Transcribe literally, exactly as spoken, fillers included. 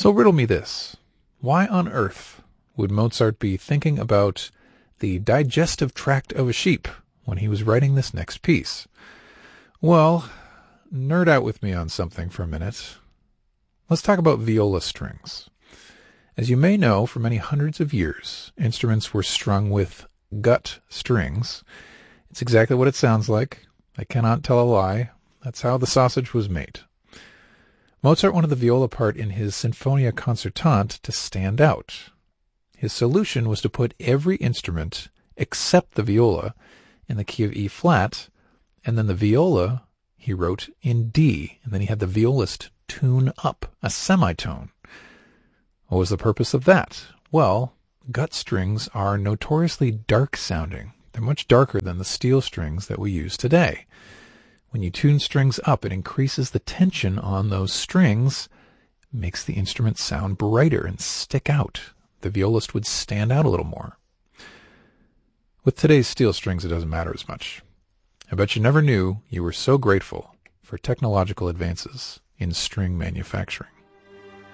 So riddle me this. Why on earth would Mozart be thinking about the digestive tract of a sheep when he was writing this next piece? Well, nerd out with me on something for a minute. Let's talk about viola strings. As you may know, for many hundreds of years, instruments were strung with gut strings. It's exactly what it sounds like. I cannot tell a lie. That's how the sausage was made. Mozart wanted the viola part in his Sinfonia Concertante to stand out. His solution was to put every instrument except the viola in the key of E flat, and then the viola he wrote in D, and then he had the violist tune up a semitone. What was the purpose of that? Well, gut strings are notoriously dark sounding. They're much darker than the steel strings that we use today. When you tune strings up, it increases the tension on those strings, makes the instrument sound brighter and stick out. The violist would stand out a little more. With today's steel strings, it doesn't matter as much. I bet you never knew you were so grateful for technological advances in string manufacturing.